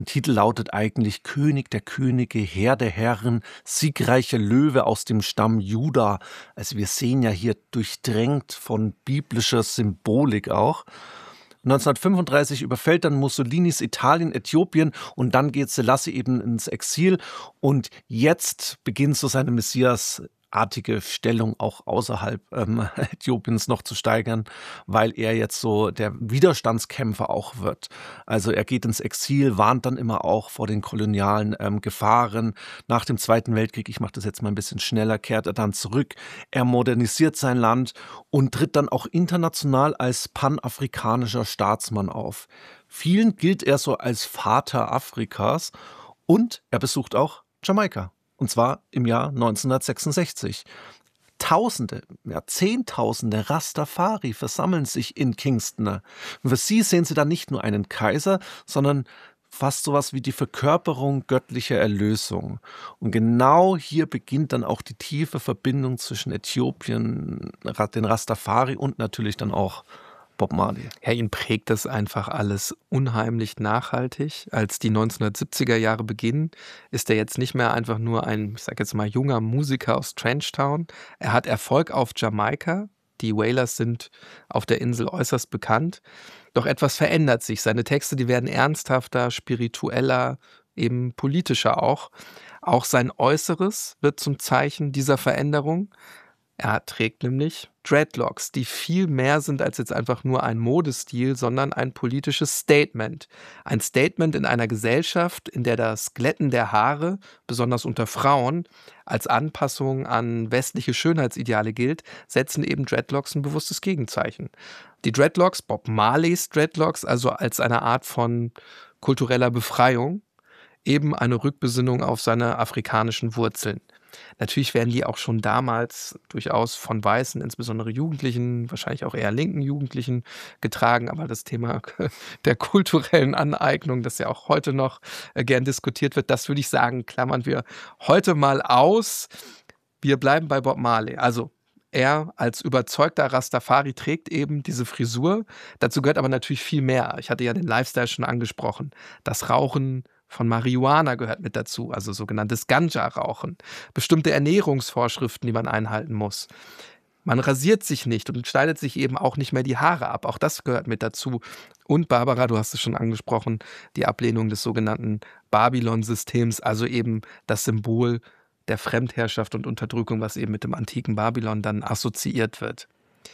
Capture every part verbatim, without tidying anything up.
Der Titel lautet eigentlich König der Könige, Herr der Herren, siegreicher Löwe aus dem Stamm Juda. Also wir sehen ja hier durchdrängt von biblischer Symbolik auch. neunzehnhundertfünfunddreißig überfällt dann Mussolinis Italien, Äthiopien und dann geht Selassie eben ins Exil und jetzt beginnt so seine Messias artige Stellung auch außerhalb ähm, Äthiopiens noch zu steigern, weil er jetzt so der Widerstandskämpfer auch wird. Also er geht ins Exil, warnt dann immer auch vor den kolonialen ähm, Gefahren. Nach dem Zweiten Weltkrieg, ich mache das jetzt mal ein bisschen schneller, kehrt er dann zurück. Er modernisiert sein Land und tritt dann auch international als panafrikanischer Staatsmann auf. Vielen gilt er so als Vater Afrikas und er besucht auch Jamaika. Und zwar im Jahr neunzehnhundertsechsundsechzig. Tausende, ja Zehntausende Rastafari versammeln sich in Kingston. Und für sie sehen sie dann nicht nur einen Kaiser, sondern fast sowas wie die Verkörperung göttlicher Erlösung. Und genau hier beginnt dann auch die tiefe Verbindung zwischen Äthiopien, den Rastafari und natürlich dann auch Bob Marley. Ja, ihn prägt das einfach alles unheimlich nachhaltig. Als die neunzehnhundertsiebziger Jahre beginnen, ist er jetzt nicht mehr einfach nur ein, ich sag jetzt mal, junger Musiker aus Trenchtown. Er hat Erfolg auf Jamaika. Die Wailers sind auf der Insel äußerst bekannt. Doch etwas verändert sich. Seine Texte, die werden ernsthafter, spiritueller, eben politischer auch. Auch sein Äußeres wird zum Zeichen dieser Veränderung. Er trägt nämlich Dreadlocks, die viel mehr sind als jetzt einfach nur ein Modestil, sondern ein politisches Statement. Ein Statement in einer Gesellschaft, in der das Glätten der Haare, besonders unter Frauen, als Anpassung an westliche Schönheitsideale gilt, setzen eben Dreadlocks ein bewusstes Gegenzeichen. Die Dreadlocks, Bob Marleys Dreadlocks, also als eine Art von kultureller Befreiung, eben eine Rückbesinnung auf seine afrikanischen Wurzeln. Natürlich werden die auch schon damals durchaus von weißen, insbesondere Jugendlichen, wahrscheinlich auch eher linken Jugendlichen getragen, aber das Thema der kulturellen Aneignung, das ja auch heute noch gern diskutiert wird, das würde ich sagen, klammern wir heute mal aus. Wir bleiben bei Bob Marley. Also er als überzeugter Rastafari trägt eben diese Frisur. Dazu gehört aber natürlich viel mehr. Ich hatte ja den Lifestyle schon angesprochen. Das Rauchen von Marihuana gehört mit dazu, also sogenanntes Ganja-Rauchen. Bestimmte Ernährungsvorschriften, die man einhalten muss. Man rasiert sich nicht und schneidet sich eben auch nicht mehr die Haare ab. Auch das gehört mit dazu. Und Barbara, du hast es schon angesprochen, die Ablehnung des sogenannten Babylon-Systems, also eben das Symbol der Fremdherrschaft und Unterdrückung, was eben mit dem antiken Babylon dann assoziiert wird.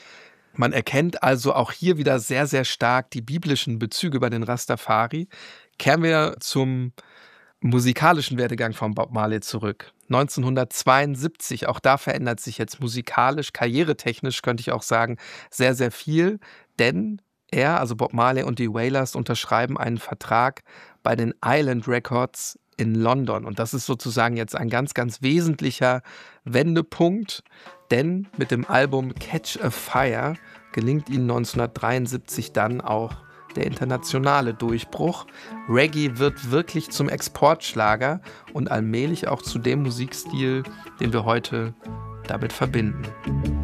Man erkennt also auch hier wieder sehr, sehr stark die biblischen Bezüge bei den Rastafari. Kehren wir zum musikalischen Werdegang von Bob Marley zurück. neunzehnhundertzweiundsiebzig, auch da verändert sich jetzt musikalisch, karrieretechnisch könnte ich auch sagen, sehr, sehr viel. Denn er, also Bob Marley und die Wailers, unterschreiben einen Vertrag bei den Island Records in London. Und das ist sozusagen jetzt ein ganz, ganz wesentlicher Wendepunkt. Denn mit dem Album Catch a Fire gelingt ihnen neunzehnhundertdreiundsiebzig dann auch der internationale Durchbruch. Reggae wird wirklich zum Exportschlager und allmählich auch zu dem Musikstil, den wir heute damit verbinden.